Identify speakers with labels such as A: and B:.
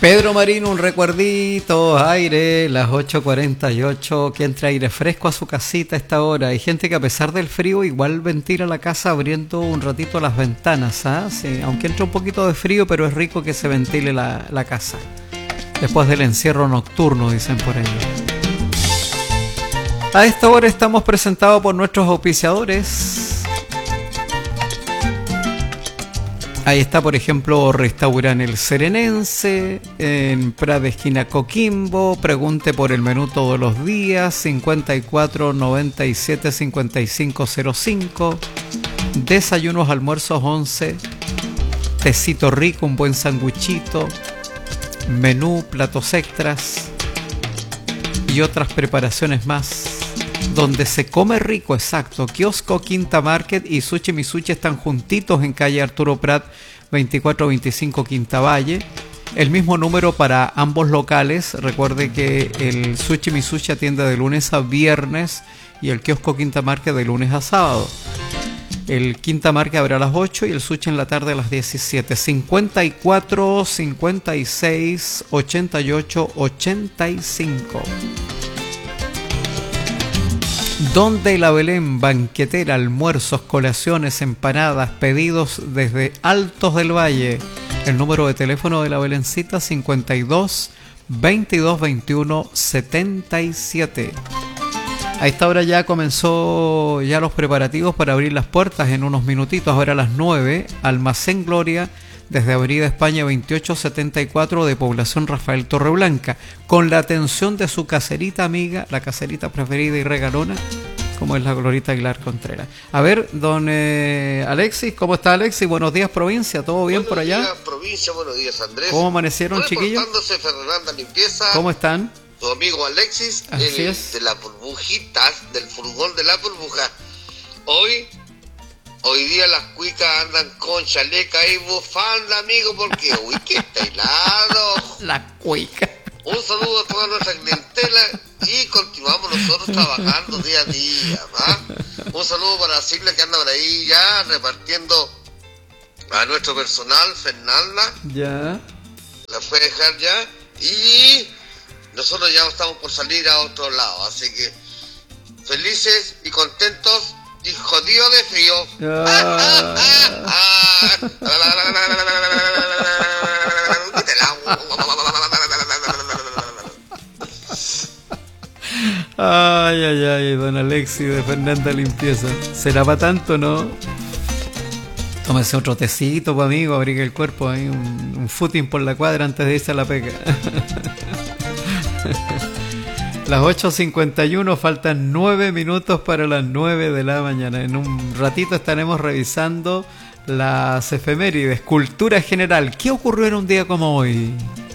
A: Pedro Marín, un recuerdito, aire, las 8:48, que entra aire fresco a su casita a esta hora. Hay gente que a pesar del frío igual ventila la casa abriendo un ratito las ventanas, ¿ah? Sí, aunque entra un poquito de frío, pero es rico que se ventile la casa. Después del encierro nocturno, dicen por ahí. A esta hora estamos presentados por nuestros auspiciadores. Ahí está, por ejemplo, Restaurante El Serenense, en Prada esquina Coquimbo. Pregunte por el menú todos los días, 54 97 55 05. Desayunos, almuerzos 11. Tecito rico, un buen sanguchito. Menú, platos extras y otras preparaciones más. Donde se come rico, exacto. Kiosco Quinta Market y Sushi Misuchi están juntitos en calle Arturo Prat 2425 Quinta Valle. El mismo número para ambos locales. Recuerde que el Sushi Misuchi atiende de lunes a viernes y el kiosco Quinta Market de lunes a sábado. El Quinta Market abre a las 8 y el Sushi en la tarde a las 17. 54 56 88 85. Donde la Belén, banquetera, almuerzos, colaciones, empanadas, pedidos desde Altos del Valle. El número de teléfono de la Belencita, 52 22 21 77. A esta hora ya comenzó ya los preparativos para abrir las puertas en unos minutitos. Ahora a las 9, Almacén Gloria, desde Avenida España 2874 de Población Rafael Torreblanca, con la atención de su caserita amiga, la caserita preferida y regalona, como es la Glorita Aguilar Contreras. A ver, don Alexis, ¿cómo está Alexis? Buenos días, provincia, ¿todo bien por allá?
B: Buenos días, provincia, buenos días, Andrés.
A: ¿Cómo amanecieron, chiquillos?
B: Reportándose Fernanda Limpieza.
A: ¿Cómo están?
B: Tu amigo Alexis, de las burbujitas, del furgón de la burbuja. Hoy día las cuicas andan con chaleca y bufanda, amigo, porque uy, que está helado.
A: La cuica.
B: Un saludo a toda nuestra clientela y continuamos nosotros trabajando día a día, ¿va? Un saludo para Silvia que anda por ahí ya repartiendo a nuestro personal, Fernanda.
A: Ya.
B: La fue a dejar ya y nosotros ya estamos por salir a otro lado, así que felices y contentos y jodido de frío.
A: Ay, don Alexis de Fernanda Limpieza. ¿Será para tanto, no? Tómese otro tecito, pues, amigo, abrigue el cuerpo, ahí un footing por la cuadra antes de irse a la pega. Las 8:51, faltan 9 minutos para las 9 de la mañana. En un ratito estaremos revisando las efemérides, cultura general. ¿Qué ocurrió en un día como hoy?